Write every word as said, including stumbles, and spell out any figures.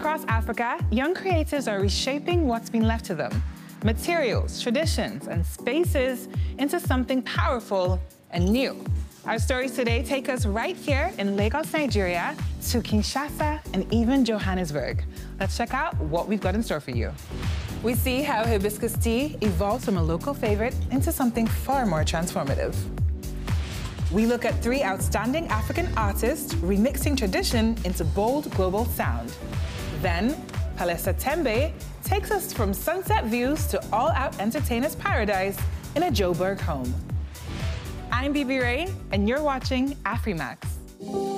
across Africa, young creatives are reshaping what's been left to them. Materials, traditions, and spaces into something powerful and new. Our stories today take us right here in Lagos, Nigeria, to Kinshasa and even Johannesburg. Let's check out what we've got in store for you. We see how hibiscus tea evolved from a local favorite into something far more transformative. We look at three outstanding African artists remixing tradition into bold global sound. Then, Palesa Tembe takes us from sunset views to all-out entertainer's paradise in a Joburg home. I'm Bibi Ray, and you're watching Afrimax.